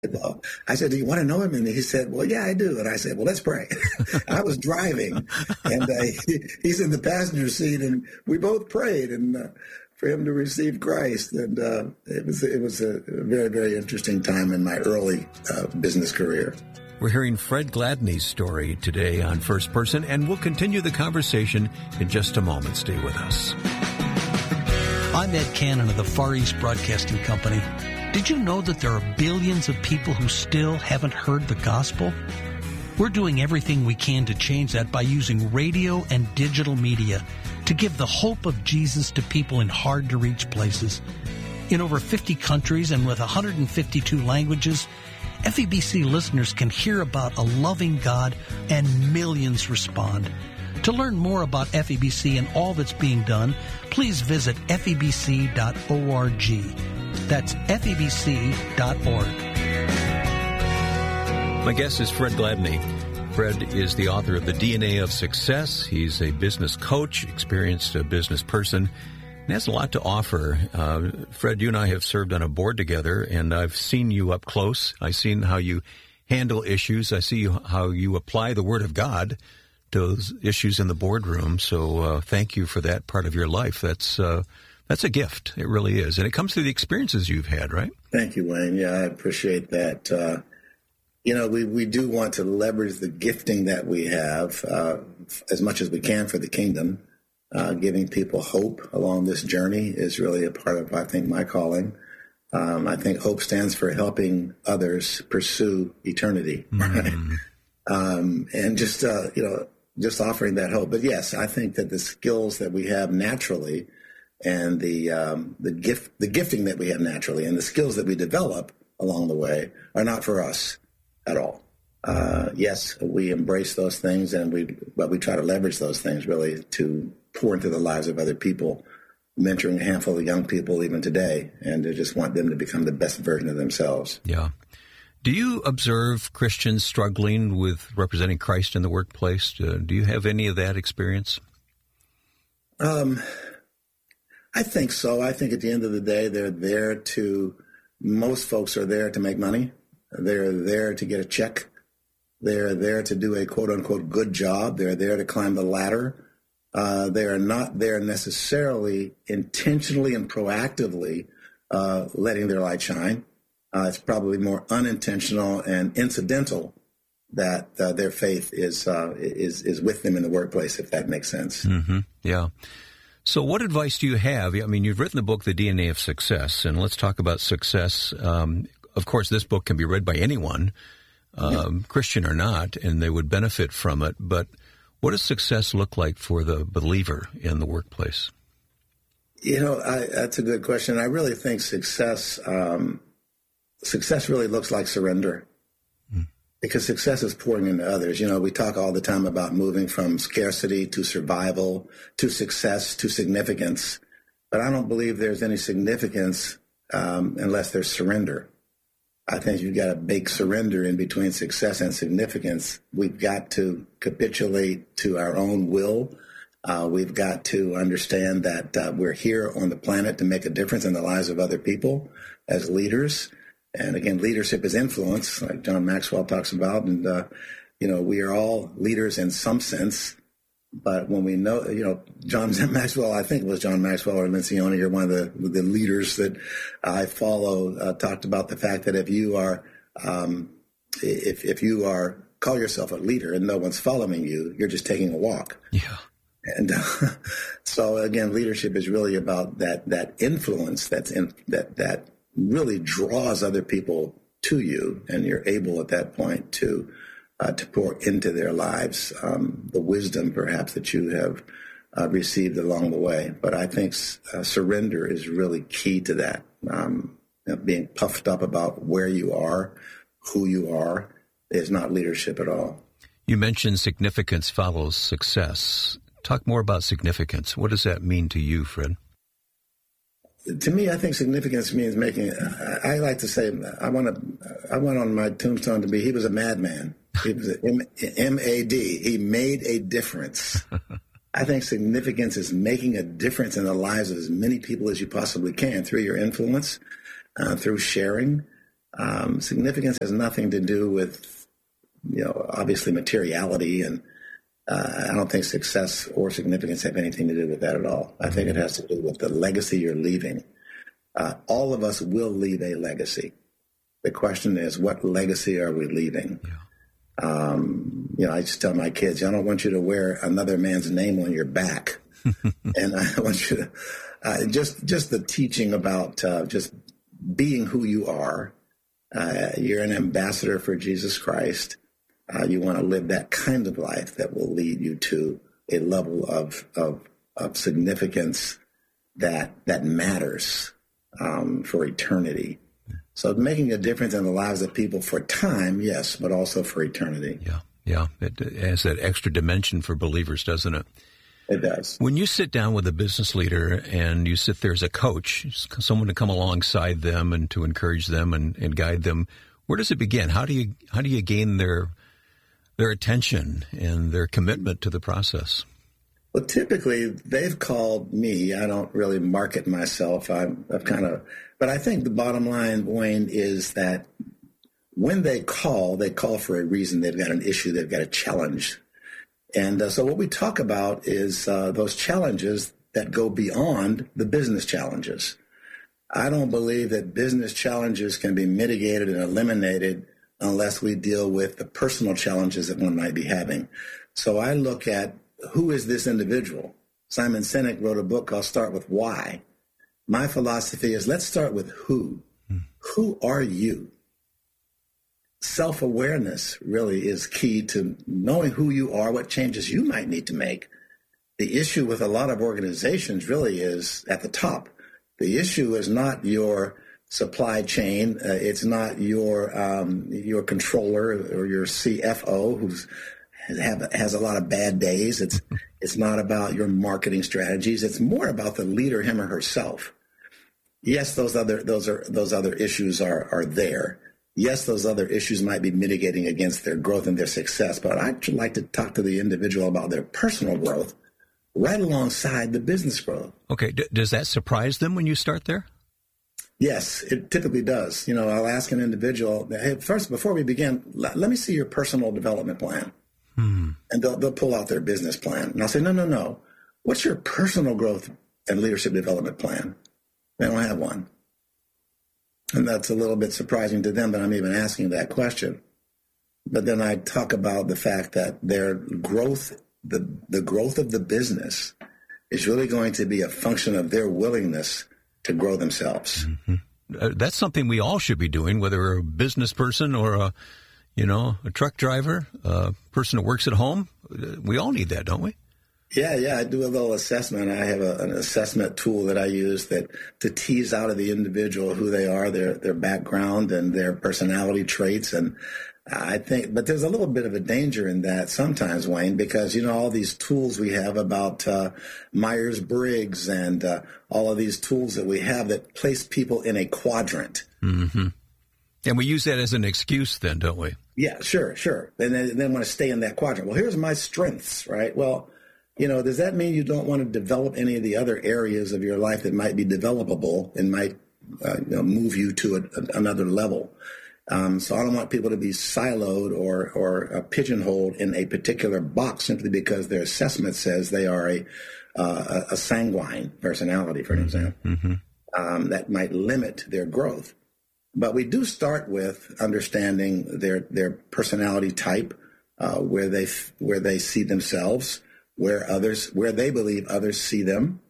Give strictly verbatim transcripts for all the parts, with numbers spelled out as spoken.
I said, do you want to know him? And he said, well, yeah, I do. And I said, well, let's pray. I was driving, and uh, he, he's in the passenger seat, and we both prayed and uh, for him to receive Christ. And uh, it was it was a very, very interesting time in my early uh, business career. We're hearing Fred Gladney's story today on First Person, and we'll continue the conversation in just a moment. Stay with us. I'm Ed Cannon of the Far East Broadcasting Company. Did you know that there are billions of people who still haven't heard the gospel? We're doing everything we can to change that by using radio and digital media to give the hope of Jesus to people in hard-to-reach places. In over fifty countries and with one hundred fifty-two languages, F E B C listeners can hear about a loving God, and millions respond. To learn more about F E B C and all that's being done, please visit F E B C dot org. That's F E B C dot org. My guest is Fred Gladney. Fred is the author of The D N A of Success. He's a business coach, experienced a business person, and has a lot to offer. Uh, Fred, you and I have served on a board together, and I've seen you up close. I've seen how you handle issues. I see how you apply the Word of God to those issues in the boardroom. So uh, thank you for that part of your life. That's uh, that's a gift. It really is. And it comes through the experiences you've had, right? Thank you, Wayne. Yeah, I appreciate that. Uh, you know, we, we do want to leverage the gifting that we have uh, as much as we can for the kingdom. Uh, giving people hope along this journey is really a part of, I think, my calling. Um, I think hope stands for helping others pursue eternity, right? Mm. Um, and just, uh, you know, just offering that hope. But yes, I think that the skills that we have naturally and the um, the gift, the gifting that we have naturally and the skills that we develop along the way are not for us at all. Uh, yes, we embrace those things, and we but we try to leverage those things really to pour into the lives of other people, mentoring a handful of young people even today, and to just want them to become the best version of themselves. Yeah. Do you observe Christians struggling with representing Christ in the workplace? Uh, do you have any of that experience? Um, I think so. I think at the end of the day, they're there to, most folks are there to make money. They're there to get a check. They're there to do a quote-unquote good job. They're there to climb the ladder. Uh, they are not there necessarily intentionally and proactively uh, letting their light shine. Uh, it's probably more unintentional and incidental that uh, their faith is uh, is is with them in the workplace, if that makes sense. Mm-hmm. Yeah. So what advice do you have? I mean, you've written the book, The D N A of Success, and let's talk about success. Um, of course, this book can be read by anyone, um, yeah. Christian or not, and they would benefit from it. But what does success look like for the believer in the workplace? You know, I, that's a good question. I really think success um, success really looks like surrender. Because success is pouring into others. You know, we talk all the time about moving from scarcity to survival, to success, to significance. But I don't believe there's any significance um, unless there's surrender. I think you've got a big surrender in between success and significance. We've got to capitulate to our own will. Uh, we've got to understand that uh, we're here on the planet to make a difference in the lives of other people as leaders. And again, leadership is influence, like John Maxwell talks about. And, uh, you know, we are all leaders in some sense. But when we know, you know, John Maxwell, I think it was John Maxwell or Lencioni, you're one of the, the leaders that I follow, uh, talked about the fact that if you are, um, if, if you are, call yourself a leader and no one's following you, you're just taking a walk. Yeah. And uh, so, again, leadership is really about that, that influence that's in that, that, really draws other people to you, and you're able at that point to uh, to pour into their lives um, the wisdom perhaps that you have uh, received along the way. But I think uh, surrender is really key to that. Um, you know, being puffed up about where you are, who you are, is not leadership at all. You mentioned significance follows success. Talk more about significance. What does that mean to you, Fred? To me, I think significance means making. I, I like to say, I want to. I want on my tombstone to be. He was a madman. He was an M A D. He made a difference. I think significance is making a difference in the lives of as many people as you possibly can through your influence, uh, through sharing, Um, significance has nothing to do with, you know, obviously materiality, and uh, I don't think success or significance have anything to do with that at all. I think it has to do with the legacy you're leaving. Uh, all of us will leave a legacy. The question is, what legacy are we leaving? Yeah. Um, you know, I just tell my kids, I don't want you to wear another man's name on your back. And I want you to, uh, just, just the teaching about uh, just being who you are. Uh, you're an ambassador for Jesus Christ. Uh, you want to live that kind of life that will lead you to a level of of, of significance that that matters um, for eternity. So making a difference in the lives of people for time, yes, but also for eternity. Yeah, yeah. It has that extra dimension for believers, doesn't it? It does. When you sit down with a business leader and you sit there as a coach, someone to come alongside them and to encourage them and, and guide them, where does it begin? How do you how do you gain their their attention and their commitment to the process? Well, typically they've called me. I don't really market myself. I'm, I've kind of, but I think the bottom line, Wayne, is that when they call, they call for a reason. They've got an issue. They've got a challenge. And uh, so what we talk about is uh, those challenges that go beyond the business challenges. I don't believe that business challenges can be mitigated and eliminated unless we deal with the personal challenges that one might be having. So I look at, who is this individual? Simon Sinek wrote a book called Start With Why. My philosophy is, let's start with who. Hmm. Who are you? Self-awareness really is key to knowing who you are, what changes you might need to make. The issue with a lot of organizations really is at the top. The issue is not your supply chain. Uh, it's not your um, your controller or your C F O who's have, has a lot of bad days. It's it's not about your marketing strategies. It's more about the leader, him or herself. Yes, those other those are those other issues are are there. Yes, those other issues might be mitigating against their growth and their success, but I'd like to talk to the individual about their personal growth right alongside the business growth. Okay. D- does that surprise them when you start there? Yes, it typically does. You know, I'll ask an individual, hey, first, before we begin, let, let me see your personal development plan. Hmm. And they'll, they'll pull out their business plan. And I'll say, no, no, no. What's your personal growth and leadership development plan? They don't have one. And that's a little bit surprising to them that I'm even asking that question. But then I talk about the fact that their growth, the, the growth of the business is really going to be a function of their willingness to grow themselves. Mm-hmm. Uh, that's something we all should be doing, whether we're a business person or a, you know, a truck driver, a person who works at home. We all need that, don't we? Yeah, yeah. I do a little assessment. I have a, an assessment tool that I use that to tease out of the individual who they are, their their background and their personality traits. And I think, but there's a little bit of a danger in that sometimes, Wayne, because, you know, all these tools we have about uh, Myers-Briggs and uh, all of these tools that we have that place people in a quadrant. Mm-hmm. And we use that as an excuse then, don't we? Yeah, sure, sure. And then, then want to stay in that quadrant. Well, here's my strengths, right? Well, you know, does that mean you don't want to develop any of the other areas of your life that might be developable and might uh, you know, move you to a, a, another level? Um, so I don't want people to be siloed or or uh, pigeonholed in a particular box simply because their assessment says they are a uh, a sanguine personality, for example. Mm-hmm. Um, that might limit their growth. But we do start with understanding their their personality type, uh, where they where they see themselves, where others where they believe others see them,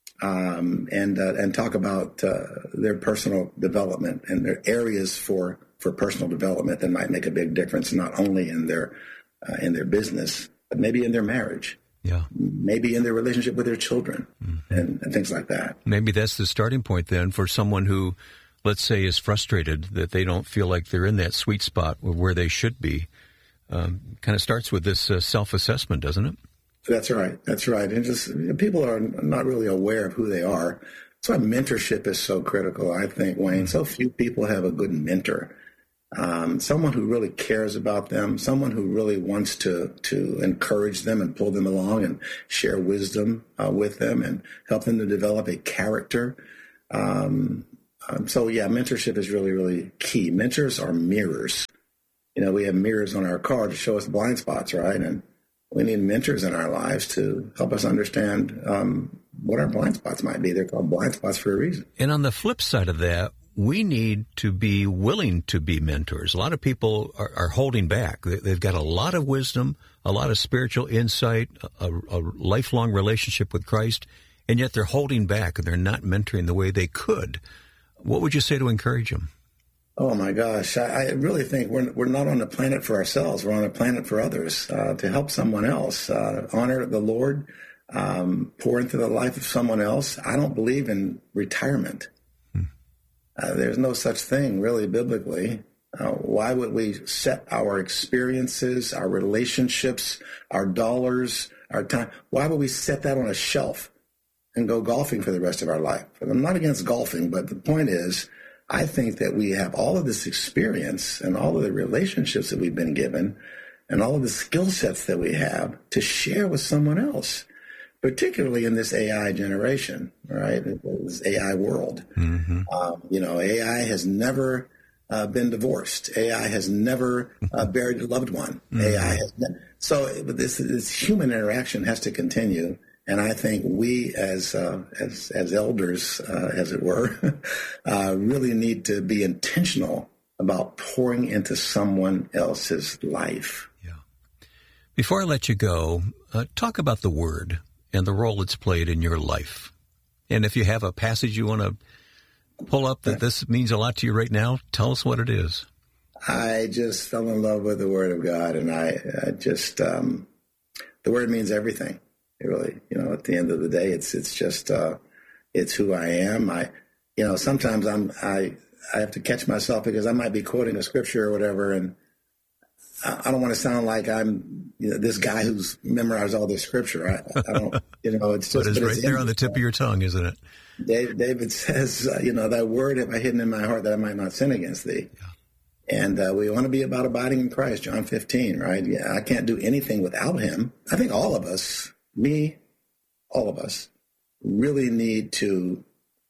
um, and uh, and talk about uh, their personal development and their areas for. for personal development that might make a big difference, not only in their uh, in their business, but maybe in their marriage, yeah, maybe in their relationship with their children, mm-hmm. and, and things like that. Maybe that's the starting point then for someone who, let's say, is frustrated that they don't feel like they're in that sweet spot where they should be. Um, kind of starts with this uh, self-assessment, doesn't it? That's right. That's right. And just you know, people are not really aware of who they are. That's why mentorship is so critical, I think, Wayne. Mm-hmm. So few people have a good mentor. Um, someone who really cares about them, someone who really wants to to encourage them and pull them along and share wisdom uh, with them and help them to develop a character. Um, Um, so, yeah, mentorship is really, really key. Mentors are mirrors. You know, we have mirrors on our car to show us blind spots, right? And we need mentors in our lives to help us understand um, what our blind spots might be. They're called blind spots for a reason. And on the flip side of that, we need to be willing to be mentors. A lot of people are, are holding back. They've got a lot of wisdom, a lot of spiritual insight, a, a lifelong relationship with Christ, and yet they're holding back and they're not mentoring the way they could. What would you say to encourage them? Oh, my gosh. I, I really think we're we're not on the planet for ourselves. We're on a planet for others, uh, to help someone else, uh, honor the Lord, um, pour into the life of someone else. I don't believe in retirement. Hmm. Uh, there's no such thing, really, biblically. Uh, why would we set our experiences, our relationships, our dollars, our time, why would we set that on a shelf and go golfing for the rest of our life? I'm not against golfing, but the point is, I think that we have all of this experience and all of the relationships that we've been given and all of the skill sets that we have to share with someone else, particularly in this A I generation, right? This A I world. Mm-hmm. Um, you know, A I has never uh, been divorced. A I has never uh, buried a loved one. Mm-hmm. A I has ne- so this, this human interaction has to continue. And I think we, as uh, as as elders, uh, as it were, uh, really need to be intentional about pouring into someone else's life. Yeah. Before I let you go, uh, talk about the Word and the role it's played in your life. And if you have a passage you want to pull up that this means a lot to you right now, tell us what it is. I just fell in love with the Word of God, and I, I just um, the Word means everything. Really, you know, at the end of the day, it's it's just uh, it's who I am. I, you know, sometimes I'm I I have to catch myself because I might be quoting a scripture or whatever, and I, I don't want to sound like I'm you know, this guy who's memorized all this scripture. I, I don't, you know, it's just but it's but right it's there on the tip of your tongue, isn't it? David, David says, uh, you know, thy word have I hidden in my heart that I might not sin against thee. Yeah. And uh, we want to be about abiding in Christ, John fifteen, right? Yeah, I can't do anything without him. I think all of us. Me, all of us, really need to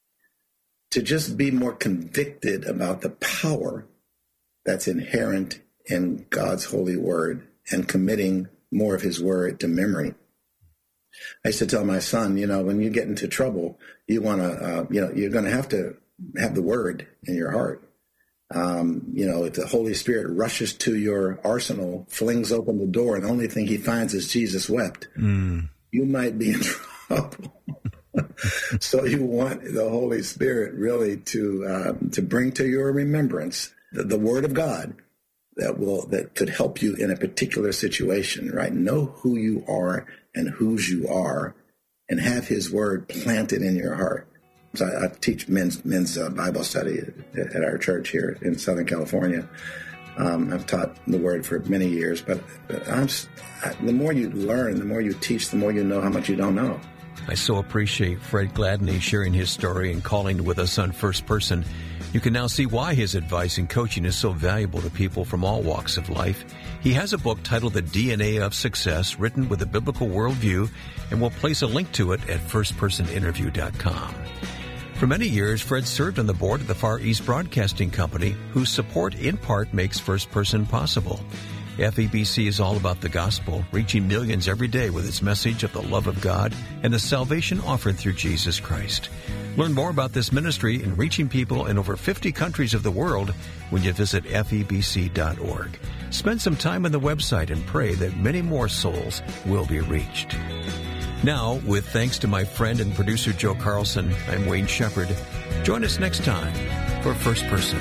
to just be more convicted about the power that's inherent in God's holy word and committing more of his word to memory. I used to tell my son, you know, when you get into trouble, you want to, uh, you know, you're going to have to have the word in your heart. Um, you know, if the Holy Spirit rushes to your arsenal, flings open the door, and the only thing he finds is Jesus wept. Mm. You might be in trouble. So you want the Holy Spirit really to um, to bring to your remembrance the, the Word of God that will that could help you in a particular situation, right? Know who you are and whose you are, and have His Word planted in your heart. So I, I teach men's men's uh, Bible study at, at our church here in Southern California. Um, I've taught the Word for many years, but, but I'm, I, the more you learn, the more you teach, the more you know how much you don't know. I so appreciate Fred Gladney sharing his story and calling with us on First Person. You can now see why his advice and coaching is so valuable to people from all walks of life. He has a book titled The D N A of Success, written with a biblical worldview, and we'll place a link to it at first person interview dot com. For many years, Fred served on the board of the Far East Broadcasting Company, whose support in part makes First Person possible. F E B C is all about the gospel, reaching millions every day with its message of the love of God and the salvation offered through Jesus Christ. Learn more about this ministry and reaching people in over fifty countries of the world when you visit F E B C dot org. Spend some time on the website and pray that many more souls will be reached. Now, with thanks to my friend and producer Joe Carlson, I'm Wayne Shepherd. Join us next time for First Person.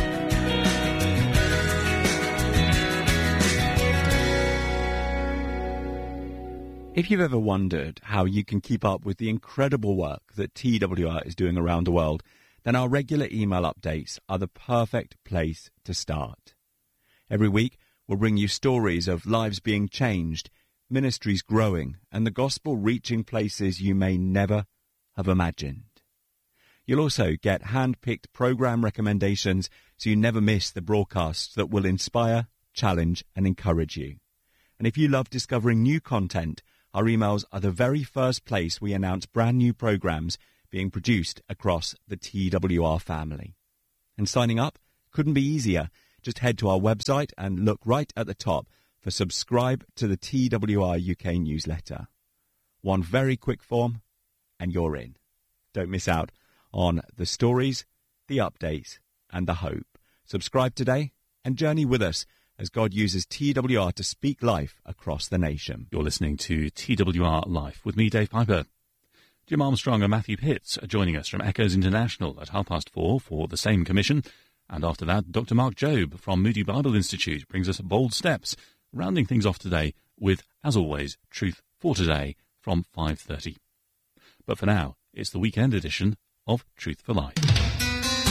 If you've ever wondered how you can keep up with the incredible work that T W R is doing around the world, then our regular email updates are the perfect place to start. Every week, we'll bring you stories of lives being changed, ministries growing, and the gospel reaching places you may never have imagined. You'll also get hand-picked program recommendations so you never miss the broadcasts that will inspire, challenge, and encourage you. And if you love discovering new content, our emails are the very first place we announce brand new programs being produced across the T W R family. And signing up couldn't be easier. Just head to our website and look right at the top for subscribe to the T W R U K newsletter. One very quick form and you're in. Don't miss out on the stories, the updates and the hope. Subscribe today and journey with us as God uses T W R to speak life across the nation. You're listening to T W R Life with me, Dave Piper. Jim Armstrong and Matthew Pitts are joining us from Echoes International at half past four for the same commission. And after that, Doctor Mark Jobe from Moody Bible Institute brings us Bold Steps, rounding things off today with, as always, Truth for Today from five thirty. But for now, it's the weekend edition of Truth for Life.